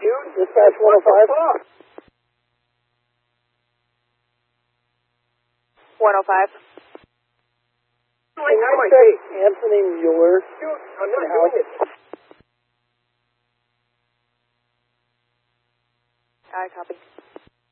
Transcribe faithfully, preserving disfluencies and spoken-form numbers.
dude. Dispatch one oh five. one oh five. Can you check Anthony Mueller? Dude, I'm not in doing house? it. I copy.